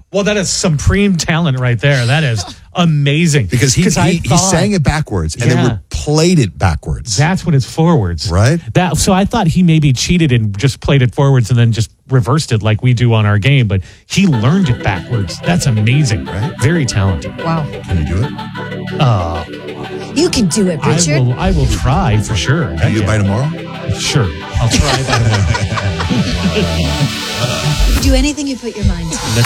Well, that is supreme talent right there. That is amazing. Because he sang it backwards and then played it backwards. That's when it's forwards. Right. So I thought he maybe cheated and just played it forwards and then just reversed it like we do on our game, but he learned it backwards. That's amazing. Right? Very talented. Wow. Can you do it? You can do it, Richard. I will try for sure. Can you do it by tomorrow? Sure. I'll try by tomorrow. Do anything you put your mind to. That's